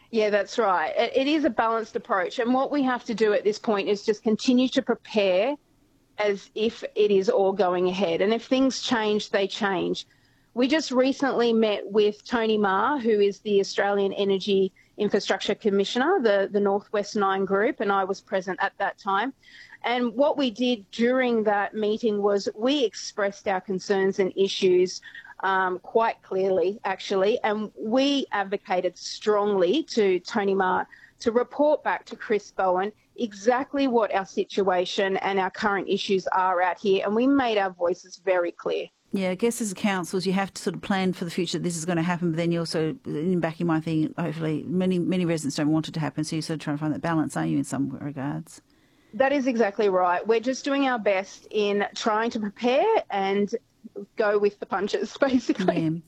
Yeah, that's right. It is a balanced approach. And what we have to do at this point is just continue to prepare as if it is all going ahead. And if things change, they change. We just recently met with Tony Marr, who is the Australian Energy Infrastructure Commissioner, the Northwest 9 group, and I was present at that time. And what we did during that meeting was we expressed our concerns and issues quite clearly, actually, and we advocated strongly to Tony Marr to report back to Chris Bowen exactly what our situation and our current issues are out here, and we made our voices very clear. Yeah, I guess as councils you have to sort of plan for the future that this is going to happen, but then you also, in back of my thing, hopefully many residents don't want it to happen, so you're sort of trying to find that balance, aren't you, in some regards? That is exactly right. We're just doing our best in trying to prepare and go with the punches, basically. Yeah.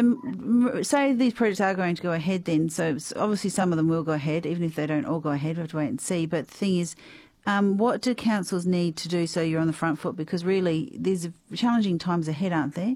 So say these projects are going to go ahead then, so obviously some of them will go ahead, even if they don't all go ahead, we have to wait and see. But the thing is, what do councils need to do so you're on the front foot? Because really, there's challenging times ahead, aren't there?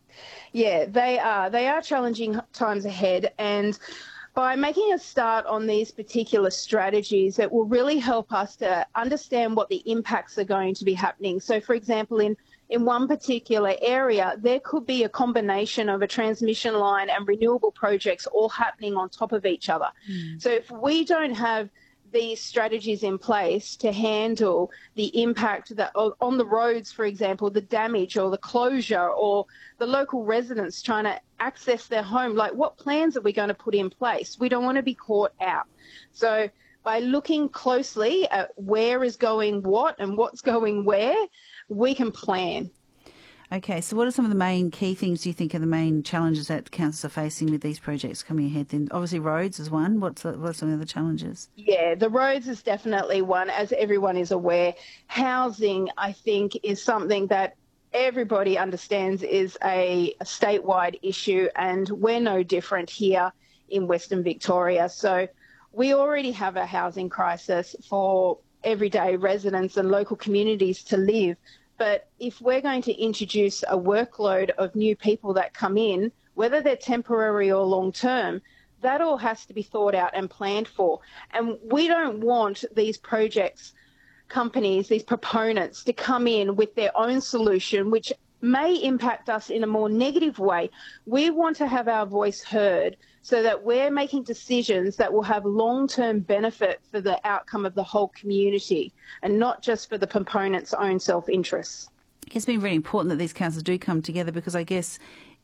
Yeah, they are. They are challenging times ahead, and by making a start on these particular strategies, it will really help us to understand what the impacts are going to be happening. So, for example, in one particular area, there could be a combination of a transmission line and renewable projects all happening on top of each other. So if we don't have these strategies in place to handle the impact that on the roads, for example, the damage or the closure or the local residents trying to access their home, like what plans are we going to put in place? We don't want to be caught out. So by looking closely at where is going what and what's going where, we can plan. Okay, so what are some of the main key things you think are the main challenges that councils are facing with these projects coming ahead then? Obviously roads is one. What's some of the challenges? Yeah, the roads is definitely one, as everyone is aware. Housing, I think, is something that everybody understands is a statewide issue, and we're no different here in Western Victoria. So we already have a housing crisis for everyday residents and local communities to live. But if we're going to introduce a workload of new people that come in, whether they're temporary or long-term, that all has to be thought out and planned for. And we don't want these projects, companies, these proponents to come in with their own solution, which may impact us in a more negative way. We want to have our voice heard so that we're making decisions that will have long-term benefit for the outcome of the whole community and not just for the proponent's own self-interests. It's been very important that these councils do come together because I guess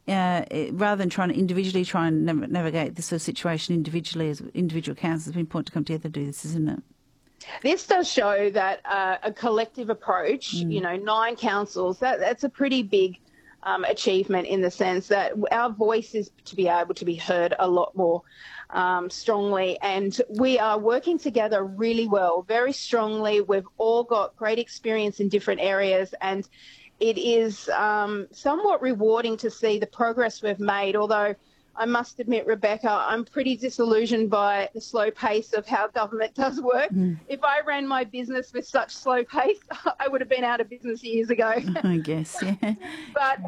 rather than trying to individually try and navigate this sort of situation individually as individual councils, it's been important to come together to do this, isn't it? This does show that a collective approach, 9 councils, that's a pretty big achievement in the sense that our voice is to be able to be heard a lot more strongly. And we are working together really well, very strongly. We've all got great experience in different areas, and it is somewhat rewarding to see the progress we've made, although I must admit, Rebecca, I'm pretty disillusioned by the slow pace of how government does work. If I ran my business with such slow pace, I would have been out of business years ago. I guess, yeah. But,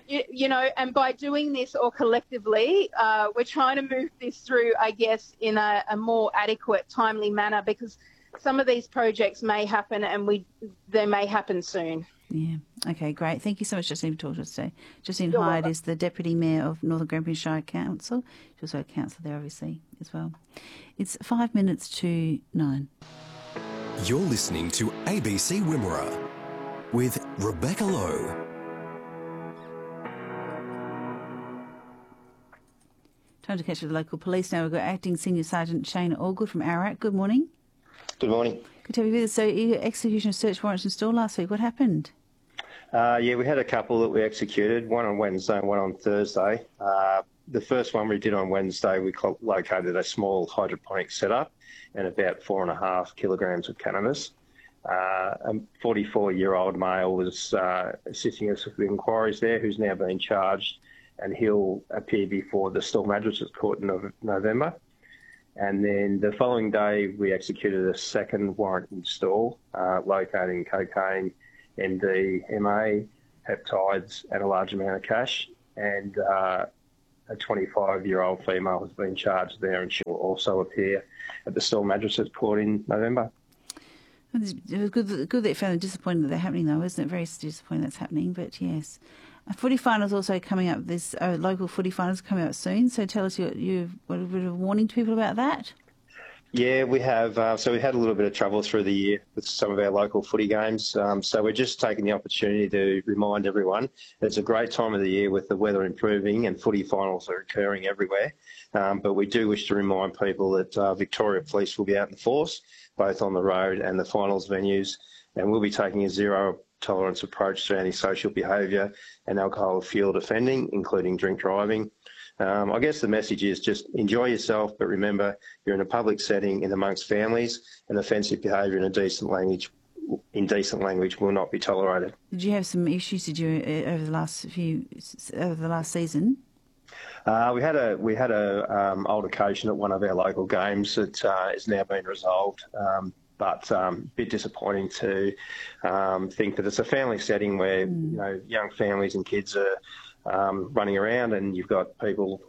and by doing this all collectively, we're trying to move this through, I guess, in a more adequate, timely manner because some of these projects may happen and they may happen soon. Yeah. Okay, great. Thank you so much, Justine, for talking to us today. Justine Hyde is the Deputy Mayor of Northern Grampian Shire Council. She's also a councillor there, obviously, as well. It's 5 minutes to 9. You're listening to ABC Wimmera with Rebecca Lowe. Time to catch up with the local police now. We've got Acting Senior Sergeant Shane Allgood from Ararat. Good morning. Good morning. Good to have you with us. So, execution of search warrants in Stawell last week. What happened? We had a couple that we executed, one on Wednesday and one on Thursday. The first one we did on Wednesday, we located a small hydroponic setup and about 4.5 kilograms of cannabis. A 44-year-old male was assisting us with inquiries there, who's now been charged, and he'll appear before the Stawell Magistrates Court in November. And then the following day, we executed a second warrant in Stawell, locating cocaine, MDMA, peptides, and a large amount of cash. And a 25-year-old female has been charged there, and she'll also appear at the Storm Magistrates Court in November. It was good that you found it disappointing that they're happening, though, isn't it? Very disappointing that's happening, but yes. Footy finals also coming up. There's local footy finals coming up soon, so tell us what a bit of warning to people about that. Yeah, we have. So we had a little bit of trouble through the year with some of our local footy games. So we're just taking the opportunity to remind everyone it's a great time of the year with the weather improving and footy finals are occurring everywhere. But we do wish to remind people that Victoria Police will be out in force, both on the road and the finals venues, and we'll be taking a zero tolerance approach to antisocial behaviour and alcohol-fuelled offending, including drink driving. I guess the message is just enjoy yourself, but remember you're in a public setting in amongst families, and offensive behaviour in indecent language will not be tolerated. Did you have some issues? Over the last season? We had a altercation at one of our local games that has now been resolved. But a bit disappointing to think that it's a family setting where young families and kids are running around, and you've got people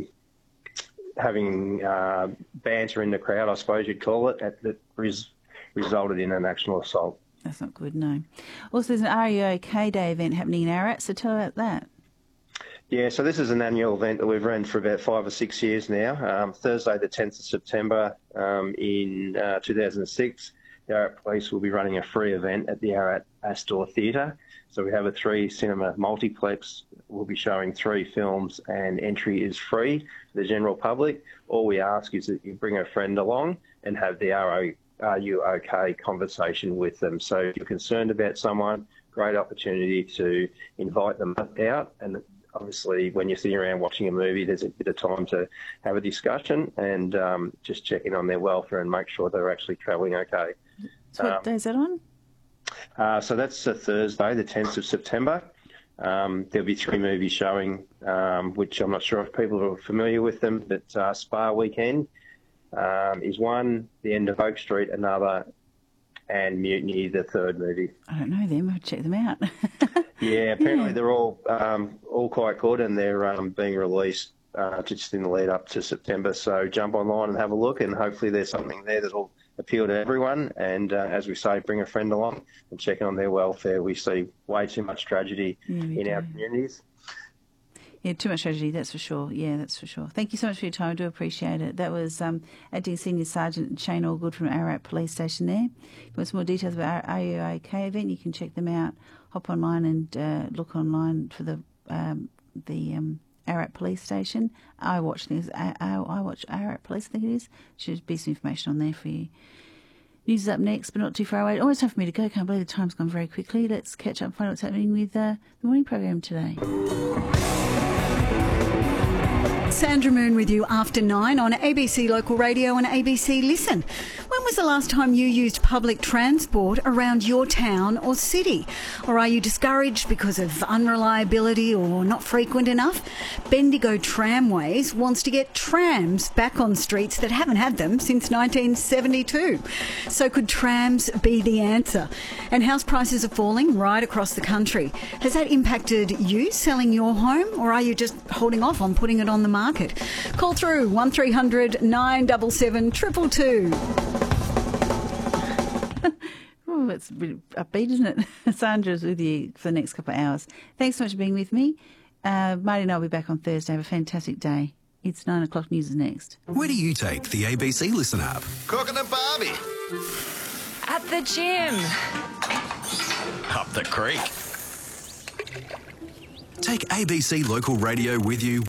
having banter in the crowd, I suppose you'd call it, that resulted in an actual assault. That's not good, no. Also, there's an Are You OK Day event happening in Ararat, so tell about that. Yeah, so this is an annual event that we've run for about 5 or 6 years now. Thursday the 10th of September in 2006, the Ararat Police will be running a free event at the Ararat Astor Theatre. So we have a 3-cinema multiplex. We'll be showing 3 films and entry is free for the general public. All we ask is that you bring a friend along and have the Are You OK conversation with them. So if you're concerned about someone, great opportunity to invite them out, and obviously, when you're sitting around watching a movie, there's a bit of time to have a discussion and just check in on their welfare and make sure they're actually travelling okay. So what day is that on? So that's a Thursday, the 10th of September. There'll be 3 movies showing, which I'm not sure if people are familiar with them, but Spa Weekend is one, The End of Oak Street another, and Mutiny, the 3rd movie. I don't know them. I'll check them out. Yeah, apparently they're all quite good, and they're being released just in the lead up to September. So jump online and have a look, and hopefully there's something there that'll appeal to everyone. And as we say, bring a friend along and check on their welfare. We see way too much tragedy in our communities. Yeah, too much tragedy, that's for sure. Yeah, that's for sure. Thank you so much for your time. I do appreciate it. That was Acting Senior Sergeant Shane Allgood from Ararat Police Station there. If you want some more details about our Are You OK event, you can check them out. Hop online and look online for the Ararat Police Station. I watch Ararat Police, I think it is. Should be some information on there for you. News is up next, but not too far away. Almost time for me to go. Can't believe the time's gone very quickly. Let's catch up and find out what's happening with the morning program today. Sandra Moon with you after 9 on ABC Local Radio and ABC Listen. When was the last time you used public transport around your town or city? Or are you discouraged because of unreliability or not frequent enough? Bendigo Tramways wants to get trams back on streets that haven't had them since 1972. So could trams be the answer? And house prices are falling right across the country. Has that impacted you selling your home, or are you just holding off on putting it on the market? Call through 1300 977 222. Oh, it's a bit upbeat, isn't it? Sandra's with you for the next couple of hours. Thanks so much for being with me. Marty and I will be back on Thursday. Have a fantastic day. It's 9 o'clock news is next. Where do you take the ABC Listen app? Cooking a Barbie. At the gym. Up the creek. Take ABC Local Radio with you.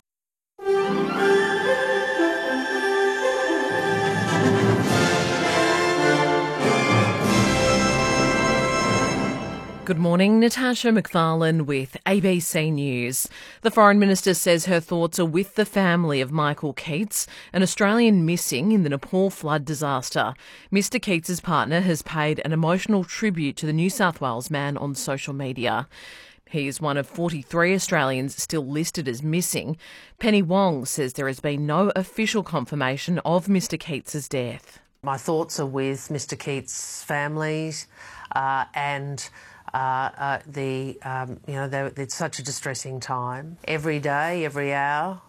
Good morning, Natasha McFarlane with ABC News. The Foreign Minister says her thoughts are with the family of Michael Keats, an Australian missing in the Nepal flood disaster. Mr Keats's partner has paid an emotional tribute to the New South Wales man on social media. He is one of 43 Australians still listed as missing. Penny Wong says there has been no official confirmation of Mr Keats's death. My thoughts are with Mr Keats' family and It's such a distressing time. Every day, every hour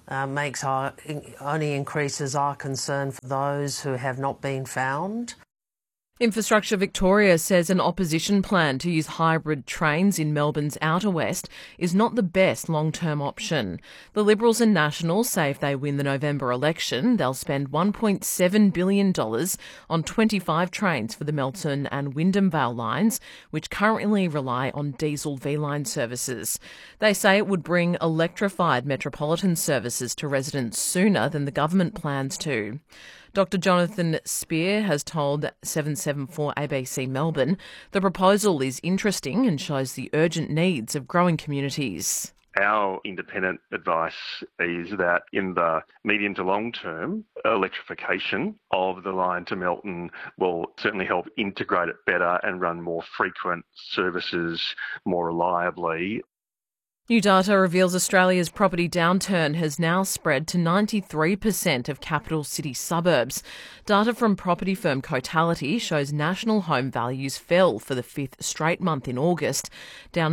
only increases our concern for those who have not been found. Infrastructure Victoria says an opposition plan to use hybrid trains in Melbourne's outer west is not the best long-term option. The Liberals and Nationals say if they win the November election, they'll spend $1.7 billion on 25 trains for the Melton and Wyndham Vale lines, which currently rely on diesel V-line services. They say it would bring electrified metropolitan services to residents sooner than the government plans to. Dr Jonathan Spear has told 774 ABC Melbourne the proposal is interesting and shows the urgent needs of growing communities. Our independent advice is that in the medium to long term, electrification of the line to Melton will certainly help integrate it better and run more frequent services more reliably. New data reveals Australia's property downturn has now spread to 93% of capital city suburbs. Data from property firm Cotality shows national home values fell for the fifth straight month in August, down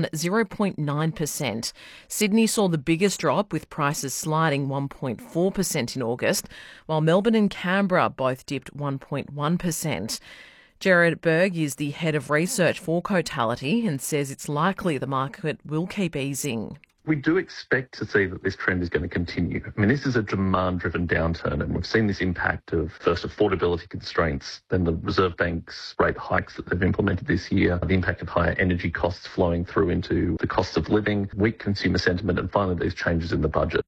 0.9%. Sydney saw the biggest drop, with prices sliding 1.4% in August, while Melbourne and Canberra both dipped 1.1%. Gerard Berg is the head of research for Cotality and says it's likely the market will keep easing. We do expect to see that this trend is going to continue. I mean, this is a demand-driven downturn, and we've seen this impact of first affordability constraints, then the Reserve Bank's rate hikes that they've implemented this year, the impact of higher energy costs flowing through into the cost of living, weak consumer sentiment, and finally these changes in the budget.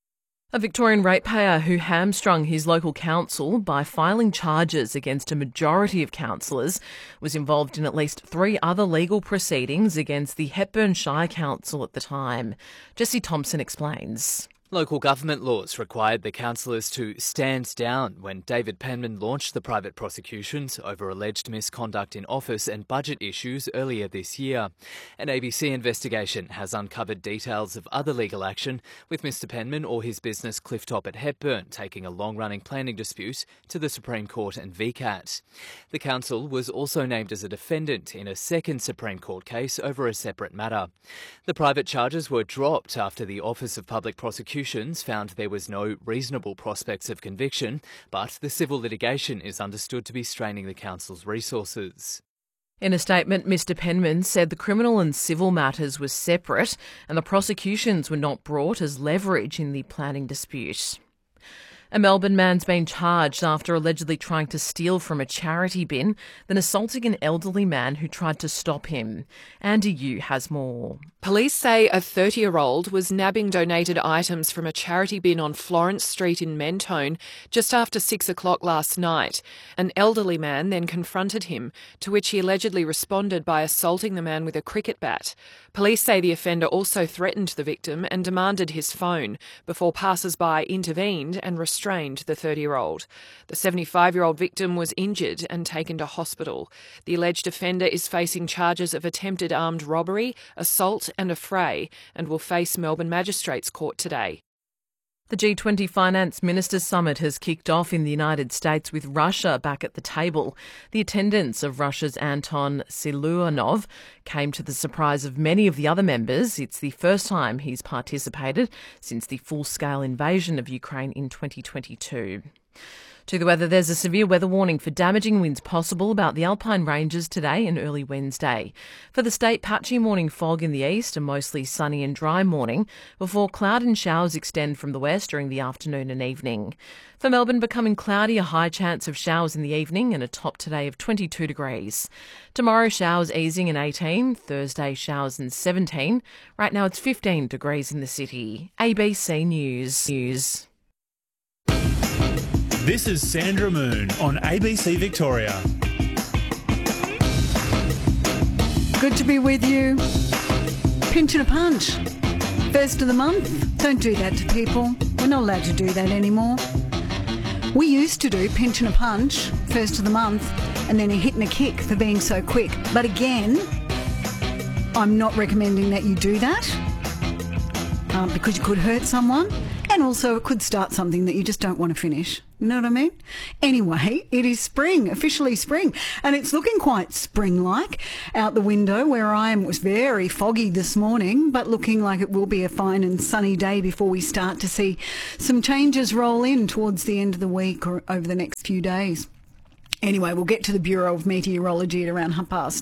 A Victorian ratepayer who hamstrung his local council by filing charges against a majority of councillors was involved in at least 3 other legal proceedings against the Hepburn Shire Council at the time. Jessie Thompson explains. Local government laws required the councillors to stand down when David Penman launched the private prosecutions over alleged misconduct in office and budget issues earlier this year. An ABC investigation has uncovered details of other legal action, with Mr Penman or his business Clifftop at Hepburn taking a long-running planning dispute to the Supreme Court and VCAT. The council was also named as a defendant in a second Supreme Court case over a separate matter. The private charges were dropped after the Office of Public Prosecutions found there was no reasonable prospects of conviction, but the civil litigation is understood to be straining the council's resources. In a statement, Mr Penman said the criminal and civil matters were separate and the prosecutions were not brought as leverage in the planning dispute. A Melbourne man's been charged after allegedly trying to steal from a charity bin, then assaulting an elderly man who tried to stop him. Andy Yu has more. Police say a 30-year-old was nabbing donated items from a charity bin on Florence Street in Mentone just after 6 o'clock last night. An elderly man then confronted him, to which he allegedly responded by assaulting the man with a cricket bat. Police say the offender also threatened the victim and demanded his phone before passers-by intervened and restrained the 30-year-old. The 75-year-old victim was injured and taken to hospital. The alleged offender is facing charges of attempted armed robbery, assault and affray, and will face Melbourne Magistrates Court today. The G20 Finance Ministers Summit has kicked off in the United States with Russia back at the table. The attendance of Russia's Anton Siluanov came to the surprise of many of the other members. It's the first time he's participated since the full-scale invasion of Ukraine in 2022. To the weather, there's a severe weather warning for damaging winds possible about the Alpine Ranges today and early Wednesday. For the state, patchy morning fog in the east, a mostly sunny and dry morning, before cloud and showers extend from the west during the afternoon and evening. For Melbourne, becoming cloudy, a high chance of showers in the evening and a top today of 22 degrees. Tomorrow, showers easing and 18, Thursday, showers and 17. Right now, it's 15 degrees in the city. ABC News. This is Sandra Moon on ABC Victoria. Good to be with you. Pinch and a punch. First of the month. Don't do that to people. We're not allowed to do that anymore. We used to do pinch and a punch, first of the month, and then a hit and a kick for being so quick. But again, I'm not recommending that you do that because you could hurt someone. And also it could start something that you just don't want to finish. You know what I mean? Anyway, it is spring, officially spring, and it's looking quite spring-like out the window where I am. It was very foggy this morning, but looking like it will be a fine and sunny day before we start to see some changes roll in towards the end of the week or over the next few days. Anyway, we'll get to the Bureau of Meteorology at around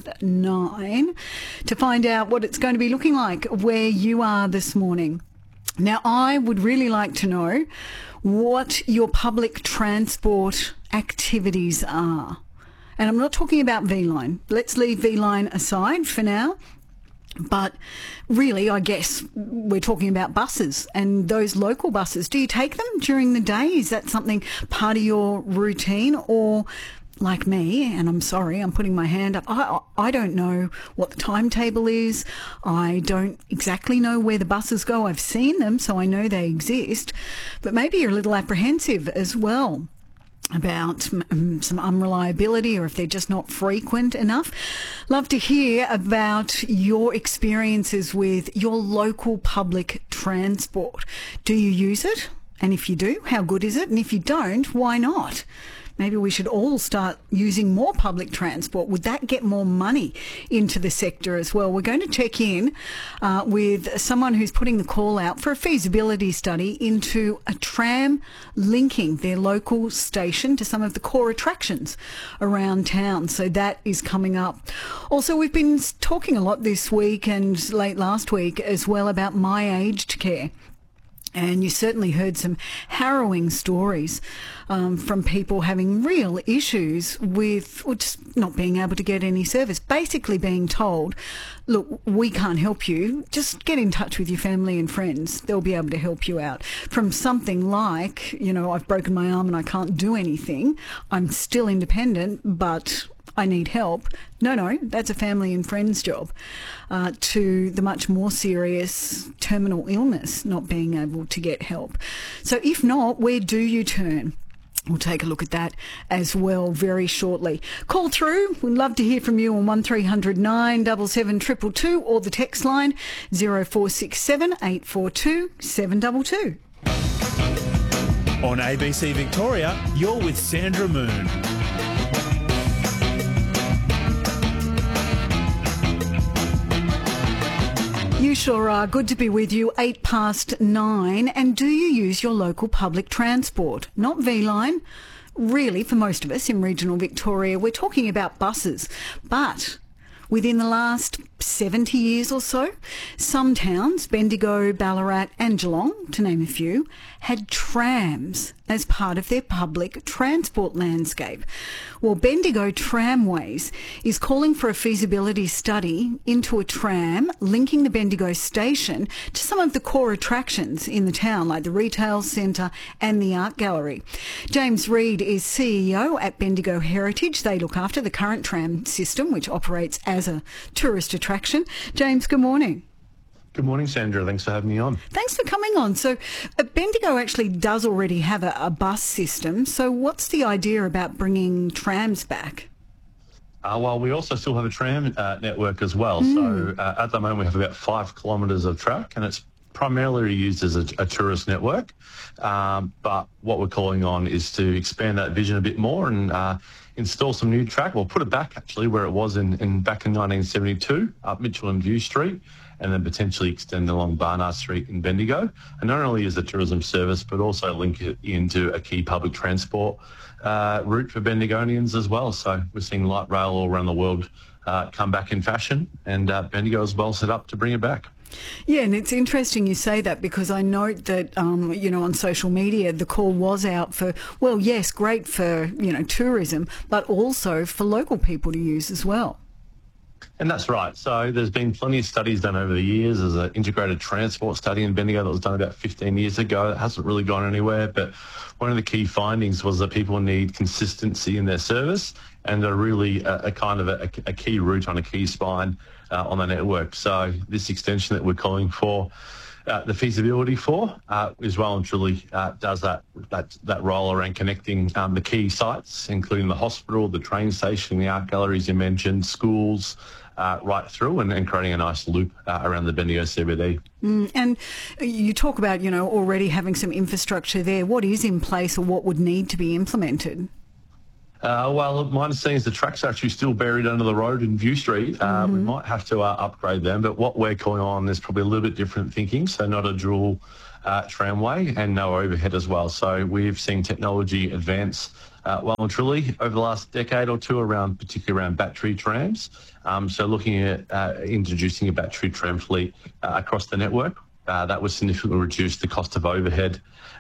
9:30 to find out what it's going to be looking like where you are this morning. Now, I would really like to know what your public transport activities are. And I'm not talking about V-Line. Let's leave V-Line aside for now. But really, I guess we're talking about buses and those local buses. Do you take them during the day? Is that something part of your routine? Or like me, and I'm sorry, I'm putting my hand up, I don't know what the timetable is. I don't exactly know where the buses go. I've seen them, so I know they exist. But maybe you're a little apprehensive as well about some unreliability or if they're just not frequent enough. Love to hear about your experiences with your local public transport. Do you use it? And if you do, how good is it? And if you don't, why not? Maybe we should all start using more public transport. Would that get more money into the sector as well? We're going to check in with someone who's putting the call out for a feasibility study into a tram linking their local station to some of the core attractions around town. So that is coming up. Also, we've been talking a lot this week and late last week as well about My Aged Care. And you certainly heard some harrowing stories from people having real issues with just not being able to get any service. Basically being told, look, we can't help you. Just get in touch with your family and friends. They'll be able to help you out. From something like, you know, I've broken my arm and I can't do anything. I'm still independent, but I need help. No, that's a family and friends job. To the much more serious terminal illness, not being able to get help. So if not, where do you turn? We'll take a look at that as well very shortly. Call through. We'd love to hear from you on 1300 977 222 or the text line 0467 842 722. On ABC Victoria, you're with Sandra Moon. You sure are. Good to be with you. 9:08. And do you use your local public transport? Not V-Line. Really, for most of us in regional Victoria, we're talking about buses. But within the last 70 years or so, some towns, Bendigo, Ballarat and Geelong, to name a few, had trams as part of their public transport landscape. Well, Bendigo Tramways is calling for a feasibility study into a tram linking the Bendigo station to some of the core attractions in the town, like the retail centre and the art gallery. James Reid is CEO at Bendigo Heritage. They look after the current tram system, which operates as a tourist attraction. James, good morning. Good morning, Sandra. Thanks for having me on. Thanks for coming on. So Bendigo actually does already have a bus system. So what's the idea about bringing trams back? Well, we also still have a tram network as well. So at the moment we have about 5 kilometres of track, and it's primarily used as a tourist network. But what we're calling on is to expand that vision a bit more and install some new track. We'll put it back actually where it was back in 1972, up Mitchell and View Street, and then potentially extend along Barnard Street in Bendigo. And not only as a tourism service, but also link it into a key public transport route for Bendigonians as well. So we're seeing light rail all around the world come back in fashion, and Bendigo is well set up to bring it back. Yeah, and it's interesting you say that, because I note that, on social media, the call was out for, well, yes, great for, tourism, but also for local people to use as well. And that's right. So there's been plenty of studies done over the years. There's an integrated transport study in Bendigo that was done about 15 years ago. It hasn't really gone anywhere, but one of the key findings was that people need consistency in their service and are really a kind of a key route on a key spine on the network. So this extension that we're calling for the feasibility for is well and truly does that role around connecting the key sites, including the hospital, the train station, the art galleries you mentioned, schools, right through and creating a nice loop around the Bendigo CBD. And you talk about, already having some infrastructure there. What is in place or what would need to be implemented? Well, my understanding is the tracks are actually still buried under the road in View Street. We might have to upgrade them, but what we're calling on is probably a little bit different thinking, so not a dual tramway and no overhead as well. So we've seen technology advance well and truly over the last decade or two, particularly around battery trams. So looking at introducing a battery tram fleet across the network, that would significantly reduce the cost of overhead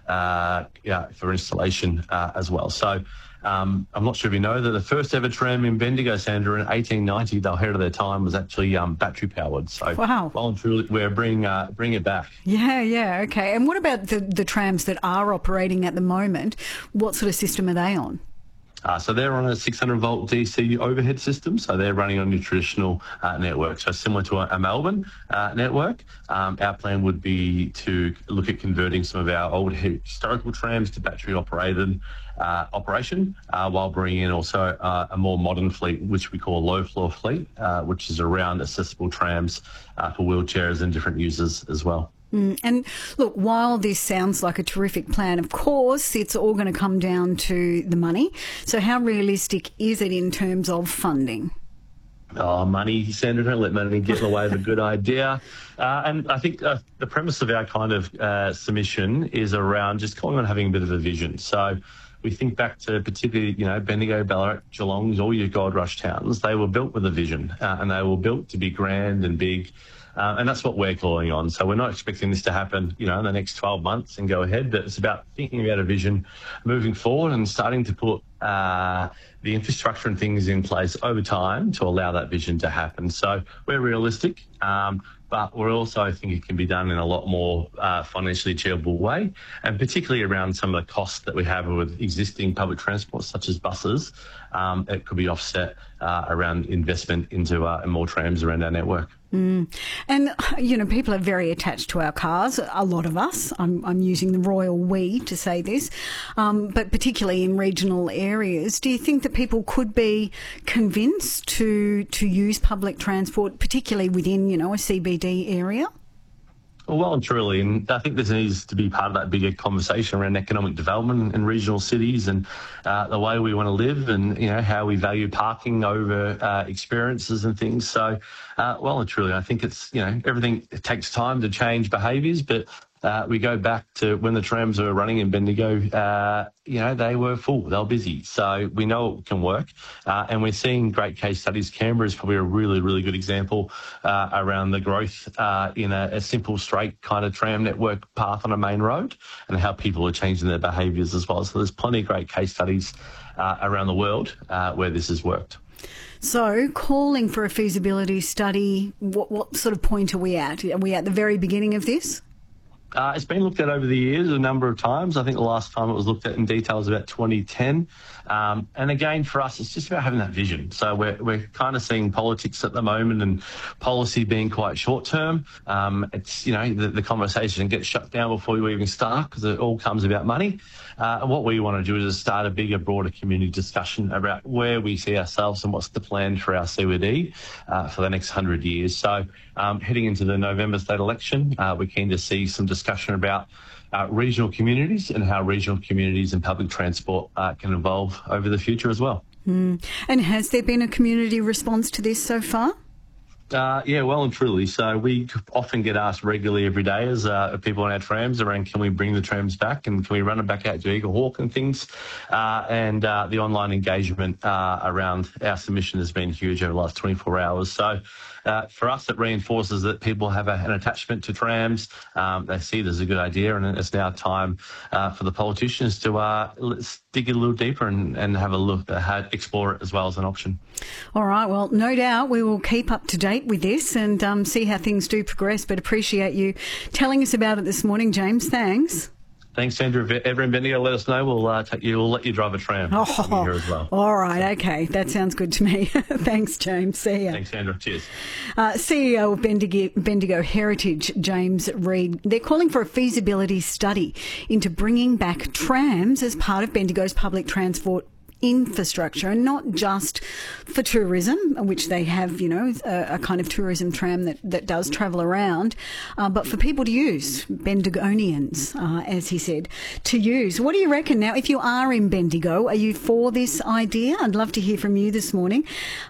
for installation as well. So I'm not sure if you know that the first ever tram in Bendigo, Sandra, in 1890, the ahead of their time, was actually battery powered. So wow. Well and truly, we're bringing it back. Yeah, okay. And what about the trams that are operating at the moment? What sort of system are they on? So they're on a 600-volt DC overhead system, so they're running on your traditional network, so similar to a Melbourne network. Our plan would be to look at converting some of our old historical trams to battery-operated operation, while bringing in also a more modern fleet, which we call a low-floor fleet, which is around accessible trams for wheelchairs and different users as well. And look, while this sounds like a terrific plan, of course, it's all going to come down to the money. So how realistic is it in terms of funding? Oh, money, Sandra, don't let money get in the way of a good idea. And I think the premise of our kind of submission is around just calling on having a bit of a vision. So we think back to particularly, Bendigo, Ballarat, Geelong, all your gold rush towns. They were built with a vision and they were built to be grand and big. And that's what we're calling on. So we're not expecting this to happen, in the next 12 months and go ahead, but it's about thinking about a vision moving forward and starting to put the infrastructure and things in place over time to allow that vision to happen. So we're realistic, but we're also, I think it can be done in a lot more financially achievable way, and particularly around some of the costs that we have with existing public transport, such as buses. It could be offset around investment into more trams around our network. And, people are very attached to our cars, a lot of us. I'm using the royal we to say this, but particularly in regional areas. Do you think that people could be convinced to use public transport, particularly within, a CBD area? Well and truly, and I think this needs to be part of that bigger conversation around economic development in regional cities and the way we want to live and, how we value parking over experiences and things. So, well and truly, I think it's, everything, it takes time to change behaviours, but we go back to when the trams were running in Bendigo, they were full, they were busy. So we know it can work. And we're seeing great case studies. Canberra is probably a really, really good example around the growth in a simple, straight kind of tram network path on a main road and how people are changing their behaviours as well. So there's plenty of great case studies around the world where this has worked. So calling for a feasibility study, what sort of point are we at? Are we at the very beginning of this? It's been looked at over the years a number of times. I think the last time it was looked at in detail was about 2010. And again, for us, it's just about having that vision. So we're kind of seeing politics at the moment and policy being quite short term. It's, the conversation gets shut down before you even start because it all comes about money. And what we want to do is start a bigger, broader community discussion about where we see ourselves and what's the plan for our CBD for the next 100 years. So heading into the November state election, we're keen to see some discussion about regional communities and how regional communities and public transport can evolve over the future as well. And has there been a community response to this so far? Yeah, well and truly. So we often get asked regularly every day as people on our trams around can we bring the trams back and can we run them back out to Eagle Hawk and things. And the online engagement around our submission has been huge over the last 24 hours. So for us, it reinforces that people have an attachment to trams. They see there's a good idea and it's now time for the politicians to let's dig a little deeper and have a look, explore it as well as an option. All right. Well, no doubt we will keep up to date with this and see how things do progress, but appreciate you telling us about it this morning, James. Thanks. Thanks, Sandra. If ever in Bendigo, let us know. We'll let you drive a tram here as well. All right, okay. That sounds good to me. Thanks, James. See ya. Thanks, Sandra. Cheers. CEO of Bendigo Heritage, James Reid, they're calling for a feasibility study into bringing back trams as part of Bendigo's public transport infrastructure, and not just for tourism, which they have, a kind of tourism tram that does travel around, but for people to use, Bendigonians, as he said, to use. What do you reckon? Now, if you are in Bendigo, are you for this idea? I'd love to hear from you this morning.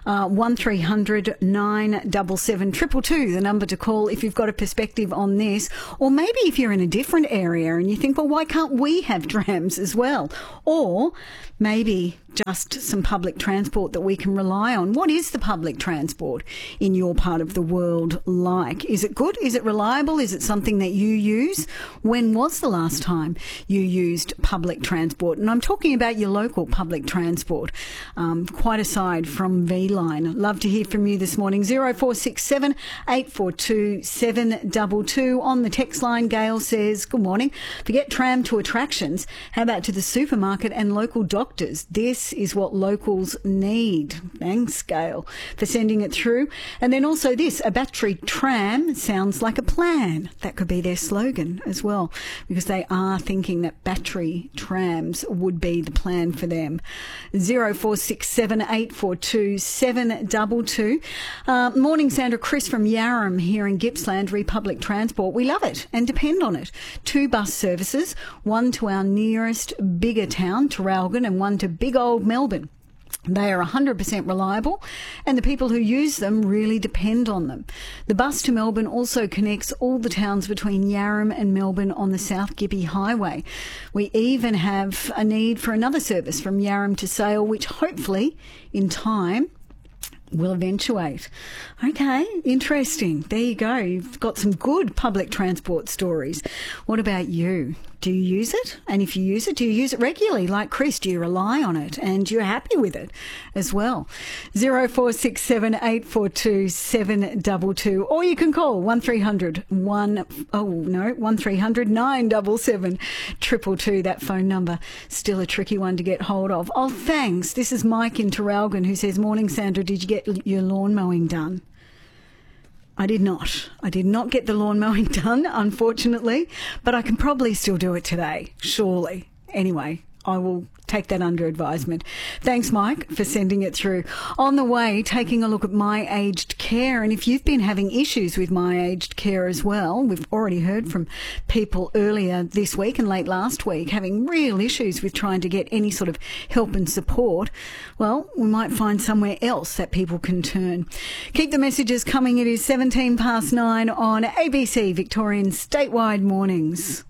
1300 977 222, the number to call if you've got a perspective on this, or maybe if you're in a different area and you think, well, why can't we have trams as well? Or maybe just some public transport that we can rely on. What is the public transport in your part of the world like? Is it good? Is it reliable? Is it something that you use? When was the last time you used public transport? And I'm talking about your local public transport, quite aside from V-Line. Love to hear from you this morning. 0467 842 722. On the text line, Gail says, good morning. Forget tram to attractions. How about to the supermarket and local doctors? This is what locals need. Thanks, Gail, for sending it through. And then also this, a battery tram sounds like a plan. That could be their slogan as well, because they are thinking that battery trams would be the plan for them. 0467 842 722. Morning, Sandra. Chris from Yarram here in Gippsland, Republic Transport. We love it and depend on it. 2 bus services, one to our nearest bigger town, Traralgon, and one to big old Melbourne. They are 100% reliable, and the people who use them really depend on them. The bus to Melbourne also connects all the towns between Yarram and Melbourne on the South Gippy Highway. We even have a need for another service from Yarram to Sale, which hopefully, in time, will eventuate. Okay, interesting. There you go. You've got some good public transport stories. What about you? Do you use it? And if you use it, do you use it regularly? Like Chris, do you rely on it and you're happy with it as well? 0467 842 722. Or you can call 1300 977 222. That phone number, still a tricky one to get hold of. Oh, thanks. This is Mike in Traralgon who says, morning, Sandra, did you get your lawn mowing done? I did not. I did not get the lawn mowing done, unfortunately, but I can probably still do it today, surely. Anyway, I will take that under advisement. Thanks, Mike, for sending it through. On the way, taking a look at My Aged Care. And if you've been having issues with My Aged Care as well, we've already heard from people earlier this week and late last week having real issues with trying to get any sort of help and support. Well, we might find somewhere else that people can turn. Keep the messages coming. It is 9:17 on ABC Victorian Statewide Mornings.